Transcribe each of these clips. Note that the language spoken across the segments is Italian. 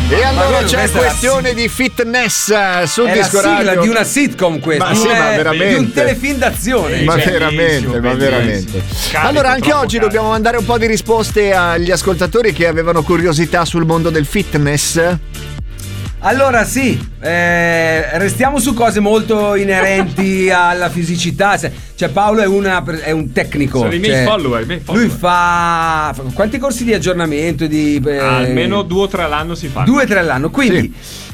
E allora c'è questione di fitness sul disco radio. È la sigla di una sitcom questa. Ma sì, ma veramente. Di un telefilm d'azione. Ma veramente. Allora anche oggi dobbiamo mandare un po' di risposte agli ascoltatori che avevano curiosità sul mondo del fitness. Allora sì, restiamo su cose molto inerenti alla fisicità. Cioè Paolo è un tecnico. Sono i miei follower. Lui fa quanti corsi di aggiornamento? Almeno 2 o 3 all'anno si fanno. 2 o 3 all'anno. Quindi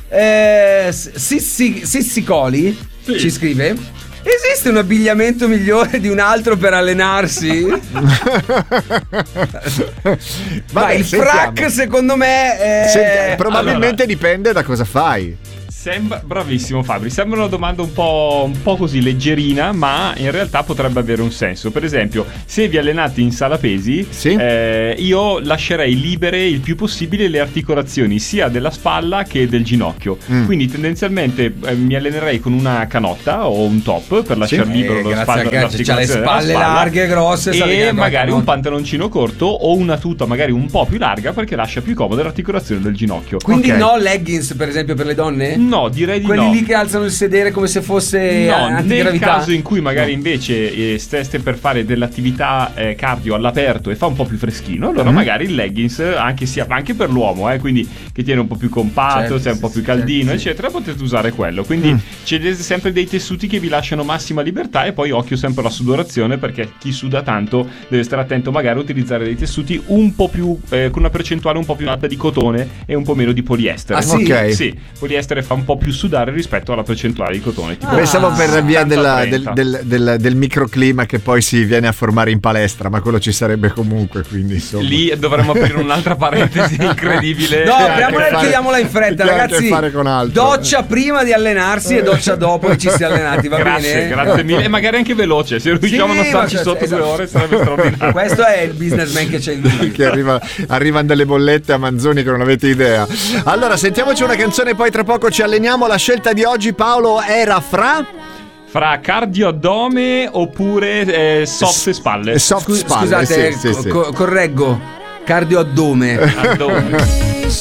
Sissi Coli ci scrive: esiste un abbigliamento migliore di un altro per allenarsi? Ma il frac secondo me probabilmente dipende da cosa fai. Bravissimo Fabri, sembra una domanda un po' così leggerina, ma in realtà potrebbe avere un senso. Per esempio, se vi allenate in sala pesi, io lascerei libere il più possibile le articolazioni sia della spalla che del ginocchio. Quindi tendenzialmente mi allenerei con una canotta o un top per lasciare libero la spalla, c'ha le spalle larghe e grosse, e magari un pantaloncino corto o una tuta magari un po' più larga, perché lascia più comoda l'articolazione del ginocchio. Quindi no leggings per esempio per le donne? No, direi di quelli no. lì che alzano il sedere come se fosse antigravità. Nel caso in cui magari invece steste per fare dell'attività cardio all'aperto e fa un po' più freschino, allora magari il leggings anche per l'uomo, quindi che tiene un po' più compatto, un po' più caldino, eccetera, potete usare quello. Quindi c'è sempre dei tessuti che vi lasciano massima libertà, e poi occhio sempre alla sudorazione, perché chi suda tanto deve stare attento magari a utilizzare dei tessuti un po' più con una percentuale un po' più alta di cotone e un po' meno di poliestere. Sì, poliestere fa un po' più sudare rispetto alla percentuale di cotone. Pensavo per via del microclima che poi si viene a formare in palestra, ma quello ci sarebbe comunque, quindi insomma. Lì dovremmo aprire un'altra parentesi incredibile. No, apriamola e chiudiamola in fretta, ragazzi. Doccia prima di allenarsi e doccia dopo che ci si è allenati, va bene? Grazie mille, e magari anche veloce, se riusciamo a non starci sotto 2 ore sarebbe straordinario. Questo è il businessman che c'è in lui. Che arrivano delle bollette a Manzoni che non avete idea. Allora sentiamoci una canzone, poi tra poco ci alleniamo. La scelta di oggi, Paolo, era fra cardio addome oppure soft spalle. Scusate, correggo, cardio addome.